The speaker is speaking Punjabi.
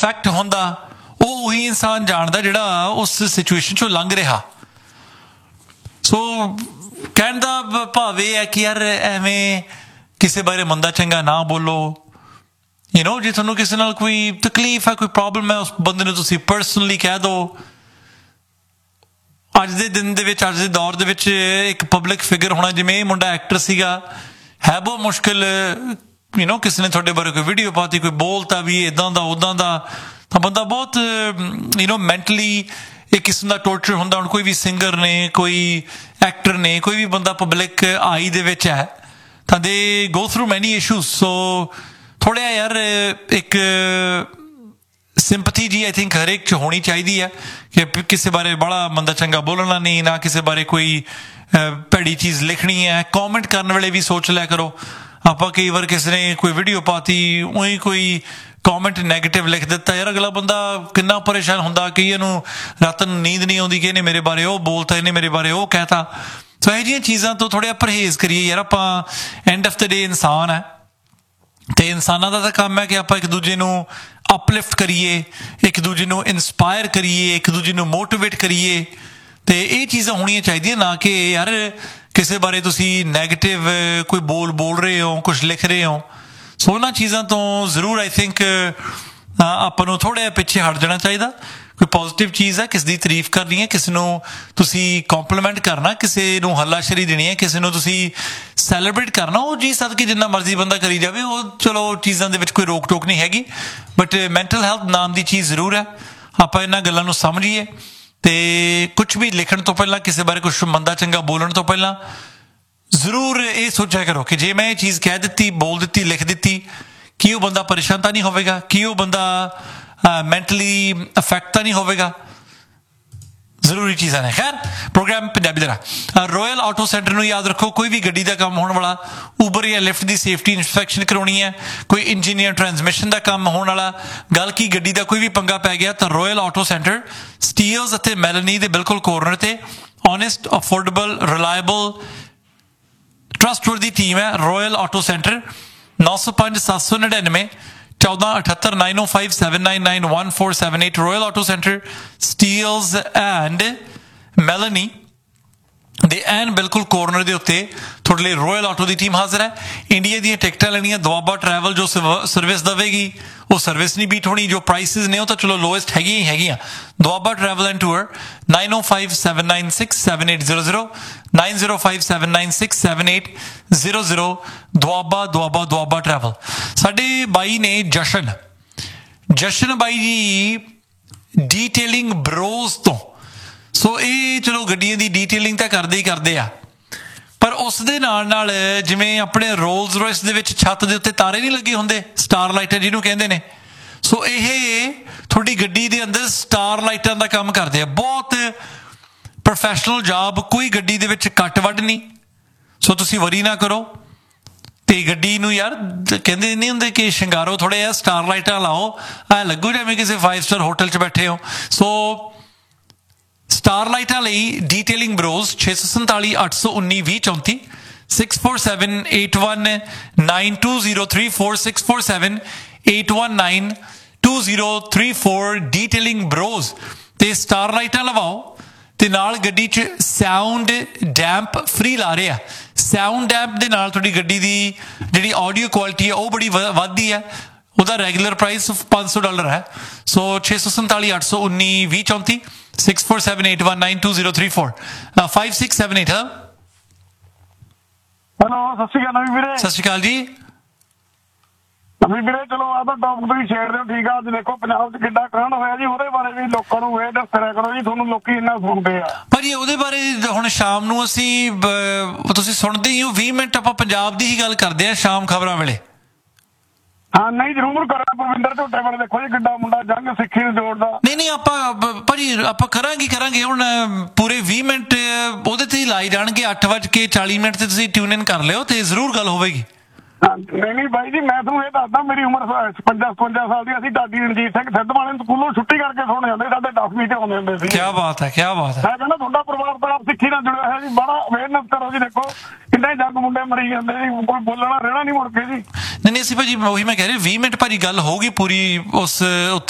ਅਫੈਕਟ ਹੁੰਦਾ ਉਹ ਉਹੀ ਇਨਸਾਨ ਜਾਣਦਾ ਜਿਹੜਾ ਉਸ ਸਿਚੁਏਸ਼ਨ 'ਚੋਂ ਲੰਘ ਰਿਹਾ। ਸੋ ਕਹਿਣ ਦਾ ਭਾਵ ਇਹ ਹੈ ਕਿ ਯਾਰ ਐਵੇਂ ਕਿਸੇ ਬਾਰੇ ਮੰਦਾ ਚੰਗਾ ਨਾ ਬੋਲੋ। ਜੇ ਤੁਹਾਨੂੰ ਕਿਸੇ ਨਾਲ ਕੋਈ ਤਕਲੀਫ ਹੈ, ਕੋਈ ਪ੍ਰੋਬਲਮ ਹੈ, ਉਸ ਬੰਦੇ ਨੂੰ ਤੁਸੀਂ ਪਰਸਨਲੀ ਕਹਿ ਦਿਓ। ਅੱਜ ਦੇ ਦਿਨ ਦੇ ਵਿੱਚ, ਅੱਜ ਦੇ ਦੌਰ ਦੇ ਵਿੱਚ ਇੱਕ ਪਬਲਿਕ ਫਿਗਰ ਹੋਣਾ, ਜਿਵੇਂ ਇਹ ਮੁੰਡਾ ਐਕਟਰ ਸੀਗਾ, ਹੈ ਬਹੁਤ ਮੁਸ਼ਕਿਲ। ਕਿਸੇ ਨੇ ਤੁਹਾਡੇ ਬਾਰੇ ਕੋਈ ਵੀਡੀਓ ਪਾਤੀ, ਕੋਈ ਬੋਲਤਾ ਵੀ ਇੱਦਾਂ ਦਾ ਉੱਦਾਂ ਦਾ, ਤਾਂ ਬੰਦਾ ਬਹੁਤ ਮੈਂਟਲੀ ਇੱਕ ਕਿਸਮ ਦਾ ਟੋਰਚਰ ਹੁੰਦਾ। ਹੁਣ ਕੋਈ ਵੀ ਸਿੰਗਰ ਨੇ, ਕੋਈ ਐਕਟਰ ਨੇ, ਕੋਈ ਵੀ ਬੰਦਾ ਪਬਲਿਕ ਆਈ ਦੇ ਵਿੱਚ ਹੈ ਤਾਂ ਦੇ ਗੋ ਥਰੂ ਮੈਨੀ ਇਸ਼ੂਜ਼। ਸੋ ਥੋੜ੍ਹਾ ਯਾਰ ਇੱਕ ਸਿੰਪਥੀ ਜੀ ਆਈ ਥਿੰਕ ਹਰੇਕ 'ਚ ਹੋਣੀ ਚਾਹੀਦੀ ਹੈ ਕਿ ਕਿਸੇ ਬਾਰੇ ਬੜਾ ਮੰਦਾ ਚੰਗਾ ਬੋਲਣਾ ਨਹੀਂ, ਨਾ ਕਿਸੇ ਬਾਰੇ ਕੋਈ ਭੈੜੀ ਚੀਜ਼ ਲਿਖਣੀ ਹੈ। ਕੌਮੈਂਟ ਕਰਨ ਵੇਲੇ ਵੀ ਸੋਚ ਲਿਆ ਕਰੋ। ਆਪਾਂ ਕਈ ਵਾਰ ਕਿਸੇ ਨੇ ਕੋਈ ਵੀਡੀਓ ਪਾਤੀ, ਉਹੀ ਕੋਈ ਕੌਮੈਂਟ ਨੈਗੇਟਿਵ ਲਿਖ ਦਿੱਤਾ, ਯਾਰ ਅਗਲਾ ਬੰਦਾ ਕਿੰਨਾ ਪਰੇਸ਼ਾਨ ਹੁੰਦਾ। ਕਈਆਂ ਨੂੰ ਰਾਤ ਨੂੰ ਨੀਂਦ ਨਹੀਂ ਆਉਂਦੀ ਕਿ ਇਹਨੇ ਮੇਰੇ ਬਾਰੇ ਉਹ ਬੋਲਤਾ, ਇਹਨੇ ਮੇਰੇ ਬਾਰੇ ਉਹ ਕਹਿਤਾ। ਸੋ ਇਹੋ ਜਿਹੀਆਂ ਚੀਜ਼ਾਂ ਤੋਂ ਥੋੜ੍ਹਾ ਪਰਹੇਜ਼ ਕਰੀਏ ਯਾਰ। ਆਪਾਂ ਐਂਡ ਆਫ ਦ ਡੇ ਇਨਸਾਨ ਹੈ, ਅਤੇ ਇਨਸਾਨਾਂ ਦਾ ਤਾਂ ਕੰਮ ਹੈ ਕਿ ਆਪਾਂ ਇੱਕ ਦੂਜੇ ਨੂੰ ਅਪਲਿਫਟ ਕਰੀਏ, ਇੱਕ ਦੂਜੇ ਨੂੰ ਇੰਸਪਾਇਰ ਕਰੀਏ, ਇੱਕ ਦੂਜੇ ਨੂੰ ਮੋਟੀਵੇਟ ਕਰੀਏ। ਅਤੇ ਇਹ ਚੀਜ਼ਾਂ ਹੋਣੀਆਂ ਚਾਹੀਦੀਆਂ, ਨਾ ਕਿ ਯਾਰ ਕਿਸੇ ਬਾਰੇ ਤੁਸੀਂ ਨੈਗੇਟਿਵ ਕੋਈ ਬੋਲ ਰਹੇ ਹੋ, ਕੁਛ ਲਿਖ ਰਹੇ ਹੋ। ਸੋ ਉਹਨਾਂ ਚੀਜ਼ਾਂ ਤੋਂ ਜ਼ਰੂਰ ਆਈ ਥਿੰਕ ਆਪਾਂ ਨੂੰ ਥੋੜ੍ਹਾ ਜਿਹਾ ਪਿੱਛੇ ਹਟ ਜਾਣਾ ਚਾਹੀਦਾ। ਕੋਈ ਪੋਜ਼ੀਟਿਵ ਚੀਜ਼ ਹੈ, ਕਿਸੇ ਦੀ ਤਾਰੀਫ ਕਰਨੀ ਹੈ, ਕਿਸੇ ਨੂੰ ਤੁਸੀਂ ਕੰਪਲੀਮੈਂਟ ਕਰਨਾ, ਕਿਸੇ ਨੂੰ ਹੱਲਾਸ਼ੇਰੀ ਦੇਣੀ ਹੈ, ਕਿਸੇ ਨੂੰ ਤੁਸੀਂ ਸੈਲੀਬ੍ਰੇਟ ਕਰਨਾ, ਉਹ ਜੀ ਸਦਕੇ ਜਿੰਨਾ ਮਰਜ਼ੀ ਬੰਦਾ ਕਰੀ ਜਾਵੇ, ਉਹ ਚਲੋ ਚੀਜ਼ਾਂ ਦੇ ਵਿੱਚ ਕੋਈ ਰੋਕ ਟੋਕ ਨਹੀਂ ਹੈਗੀ। ਬਟ ਮੈਂਟਲ ਹੈਲਥ ਨਾਮ ਦੀ ਚੀਜ਼ ਜ਼ਰੂਰ ਹੈ। ਆਪਾਂ ਇਹਨਾਂ ਗੱਲਾਂ ਨੂੰ ਸਮਝੀਏ ਅਤੇ ਕੁਛ ਵੀ ਲਿਖਣ ਤੋਂ ਪਹਿਲਾਂ, ਕਿਸੇ ਬਾਰੇ ਕੁਛ ਮੰਦਾ ਚੰਗਾ ਬੋਲਣ ਤੋਂ ਪਹਿਲਾਂ ਜ਼ਰੂਰ ਇਹ ਸੋਚਿਆ ਕਰੋ ਕਿ ਜੇ ਮੈਂ ਇਹ ਚੀਜ਼ ਕਹਿ ਦਿੱਤੀ, ਬੋਲ ਦਿੱਤੀ, ਲਿਖ ਦਿੱਤੀ, ਕੀ ਉਹ ਬੰਦਾ ਪਰੇਸ਼ਾਨ ਤਾਂ ਨਹੀਂ ਹੋਵੇਗਾ, ਕੀ ਉਹ ਬੰਦਾ ਮੈਂਟਲੀ ਅਫੈਕਟ ਤਾਂ ਨਹੀਂ ਹੋਵੇਗਾ। ਜ਼ਰੂਰੀ ਚੀਜ਼ਾਂ ਨੇ। ਖੈਰ, ਪ੍ਰੋਗਰਾਮ ਪੰਜਾਬੀ ਦਾ ਰੋਇਲ ਆਟੋ ਸੈਂਟਰ ਨੂੰ ਯਾਦ ਰੱਖੋ। ਕੋਈ ਵੀ ਗੱਡੀ ਦਾ ਕੰਮ ਹੋਣ ਵਾਲਾ, ਊਬਰ ਜਾਂ ਲਿਫਟ ਦੀ ਸੇਫਟੀ ਇੰਸਪੈਕਸ਼ਨ ਕਰਾਉਣੀ ਹੈ, ਕੋਈ ਇੰਜੀਨੀਅਰ ਟਰਾਂਸਮਿਸ਼ਨ ਦਾ ਕੰਮ ਹੋਣ ਵਾਲਾ, ਗੱਲ ਕੀ ਗੱਡੀ ਦਾ ਕੋਈ ਵੀ ਪੰਗਾ ਪੈ ਗਿਆ, ਤਾਂ ਰੋਇਲ ਆਟੋ ਸੈਂਟਰ ਸਟੀਲਸ ਅਤੇ ਮੈਲਨੀ ਦੇ ਬਿਲਕੁਲ ਕੋਰਨਰ 'ਤੇ honest, affordable, reliable, trustworthy team ਹੈ। Royal auto centre 905 799 1478 905 799 1478 royal auto centre Steeles and ਮੈਲਨੀ ਦੇ ਐਨ ਬਿਲਕੁਲ ਕੋਰਨਰ ਦੇ ਉੱਤੇ ਤੁਹਾਡੇ ਲਈ ਰੋਇਲ ਆਟੋ ਦੀ ਟੀਮ ਹਾਜ਼ਰ ਹੈ। ਇੰਡੀਆ ਦੀਆਂ ਟਿਕਟਾਂ ਲੈਣੀਆਂ, ਦੁਆਬਾ ਟਰੈਵਲ ਜੋ ਸਰਵਿਸ ਦੇਵੇਗੀ ਉਹ ਸਰਵਿਸ ਨਹੀਂ ਬੀਟ ਹੋਣੀ। ਜੋ ਪ੍ਰਾਈਸਿਸ ਨੇ ਉਹ ਤਾਂ ਚਲੋ ਲੋਐਸਟ ਹੈਗੀਆਂ ਹੀ ਹੈਗੀਆਂ। Doaba travel and tour 905 796 7800 905 796 7800 Doaba travel. ਸਾਡੇ ਬਾਈ ਨੇ ਜਸ਼ਨ ਬਾਈ ਜੀ ਡੀਟੇਲਿੰਗ ਬਰੋਜ਼ ਤੋਂ। ਸੋ ਇਹ ਚਲੋ ਗੱਡੀਆਂ ਦੀ ਡੀਟੇਲਿੰਗ ਤਾਂ ਕਰਦੇ ਹੀ ਕਰਦੇ ਆ, ਪਰ ਉਸ ਦੇ ਨਾਲ ਜਿਵੇਂ ਆਪਣੇ ਰੋਲਸ ਰੋਇਸ ਦੇ ਵਿੱਚ ਛੱਤ ਦੇ ਉੱਤੇ ਤਾਰੇ ਨਹੀਂ ਲੱਗੇ ਹੁੰਦੇ, ਸਟਾਰ ਲਾਈਟਾਂ ਜਿਹਨੂੰ ਕਹਿੰਦੇ ਨੇ, ਸੋ ਇਹ ਤੁਹਾਡੀ ਗੱਡੀ ਦੇ ਅੰਦਰ ਸਟਾਰ ਲਾਈਟਾਂ ਦਾ ਕੰਮ ਕਰਦੇ ਆ। ਬਹੁਤ ਪ੍ਰੋਫੈਸ਼ਨਲ ਜੌਬ, ਕੋਈ ਗੱਡੀ ਦੇ ਵਿੱਚ ਕੱਟ ਵੱਢ ਨਹੀਂ। ਸੋ ਤੁਸੀਂ ਵਰੀ ਨਾ ਕਰੋ ਅਤੇ ਗੱਡੀ ਨੂੰ ਯਾਰ ਕਹਿੰਦੇ ਨਹੀਂ ਹੁੰਦੇ ਕਿ ਸ਼ਿੰਗਾਰੋ ਥੋੜ੍ਹਾ ਜਿਹਾ, ਸਟਾਰ ਲਾਈਟਾਂ ਲਾਓ, ਐਂ ਲੱਗੂ ਜਿਵੇਂ ਕਿਸੇ 5 ਸਟਾਰ ਹੋਟਲ 'ਚ ਬੈਠੇ ਹੋ। ਸੋ ਸਟਾਰ ਲਾਈਟਾਂ ਲਈ ਡੀਟੇਲਿੰਗ ਬਰੋਜ਼ 647 819 2034 647 819 2034 647 819 2034 ਡੀਟੇਲਿੰਗ ਬਰੋਜ਼। ਅਤੇ ਸਟਾਰ ਲਾਈਟਾਂ ਲਵਾਓ ਅਤੇ ਨਾਲ ਗੱਡੀ 'ਚ ਸਾਊਂਡ ਡੈਂਪ ਫਰੀ ਲਾ ਰਹੇ ਆ। ਸਾਊਂਡ ਡੈਂਪ ਦੇ ਨਾਲ ਤੁਹਾਡੀ ਗੱਡੀ ਦੀ ਜਿਹੜੀ ਆਡੀਓ ਕੁਆਲਿਟੀ ਹੈ ਉਹ ਬੜੀ ਵੱਧਦੀ ਹੈ। ਉਹਦਾ ਰੈਗੂਲਰ ਪ੍ਰਾਈਸ $500 ਹੈ। ਸੋ 647 819 2034 647 819 2034 5678। ਹੈਲੋ, ਸਤਿ ਸ਼੍ਰੀ ਅਕਾਲ ਨਵੀਂ ਵੀਰੇ। ਸਤਿ ਸ਼੍ਰੀ ਅਕਾਲ ਜੀ। ਨਵੀਂ ਵੀਰੇ, ਚਲੋ ਆਹ ਤਾਂ ਟੌਪਿਕ ਤੁਸੀਂ ਛੇੜਦੇ ਹੋ, ਠੀਕ ਆ। ਅੱਜ ਦੇਖੋ ਪੰਜਾਬ 'ਚ ਕਿੱਡਾ ਕਾਂਡ ਹੋਇਆ ਜੀ, ਉਹਦੇ ਬਾਰੇ ਵੀ ਲੋਕਾਂ ਨੂੰ ਇਹ ਦੱਸ ਕਰਿਆ ਕਰੋ ਜੀ, ਤੁਹਾਨੂੰ ਲੋਕੀ ਇੰਨਾ ਸੁਣਦੇ ਆ। ਭਾਜੀ ਉਹਦੇ ਬਾਰੇ ਹੁਣ ਸ਼ਾਮ ਨੂੰ ਅਸੀਂ ਤੁਸੀਂ ਸੁਣਦੇ ਹੀ ਹੋ 20 ਮਿੰਟ ਆਪਾਂ ਪੰਜਾਬ ਦੀ ਹੀ ਗੱਲ ਕਰਦੇ ਹਾਂ ਸ਼ਾਮ ਖਬਰਾਂ ਵੇਲੇ। ਹਾਂ, ਨਹੀਂ ਜ਼ਰੂਰ ਕਰਾਂ। ਪਰਵਿੰਦਰ ਝੋਟੇ ਬਾਰੇ ਦੇਖੋ ਜੀ, ਕਿੱਡਾ ਮੁੰਡਾ ਜੰਗ ਸਿੱਖੀ ਨੂੰ ਜੋੜਦਾ। ਨਹੀਂ ਆਪਾਂ ਭਾਜੀ ਆਪਾਂ ਕਰਾਂਗੇ ਹੁਣ ਪੂਰੇ 20 ਮਿੰਟ ਉਹਦੇ ਤੇ ਹੀ ਲਾਏ ਜਾਣਗੇ। 8:40 ਤੇ ਤੁਸੀਂ ਟਿਊਨ ਇਨ ਕਰ ਲਿਓ ਤੇ ਜ਼ਰੂਰ ਗੱਲ ਹੋਵੇਗੀ। ਨਹੀਂ ਬਾਈ ਜੀ, ਮੈਂ ਤੁਹਾਨੂੰ ਇਹ ਦੱਸਦਾ, ਮੇਰੀ ਉਮਰ 55 ਸਾਲ ਦੀ। ਅਸੀਂ ਦਾਦੀ ਰਣਜੀਤ ਸਿੰਘ ਸਿੱਧਵਾਲੇ ਸਕੂਲੋਂ ਛੁੱਟੀ ਕਰਕੇ ਸੁਣ ਜਾਂਦੇ, ਸਾਡੇ 10ਵੀਂ ਤੇ ਆਉਂਦੇ ਹੁੰਦੇ ਸੀ। ਕੀ ਬਾਤ ਹੈ, ਕੀ ਬਾਤ ਹੈ। ਮੈਂ ਕਹਿੰਦਾ ਤੁਹਾਡਾ ਪਰਿਵਾਰ ਤਾਂ ਆਪ ਸਿੱਖੀ ਨਾਲ ਜੁੜਿਆ ਹੋਇਆ ਜੀ, ਬੜਾ ਅਵੇਅਰਨੈਸ ਕਰੋ ਜੀ। ਦੇਖੋ ਕਿੰਨੇ ਜੱਗ ਮੁੰਡੇ ਮਰੀ ਜਾਂਦੇ ਜੀ, ਕੋਈ ਬੋਲਣਾ ਰਹਿਣਾ ਨਹੀਂ ਮੁੜ ਕੇ ਜੀ। ਨਹੀਂ ਅਸੀਂ ਭਾਜੀ ਉਹੀ ਮੈਂ ਕਹਿ ਰਿਹਾ 20 ਮਿੰਟ ਭਾਜੀ ਗੱਲ ਹੋਊਗੀ ਪੂਰੀ ਉਸ ਉੱਤੇ।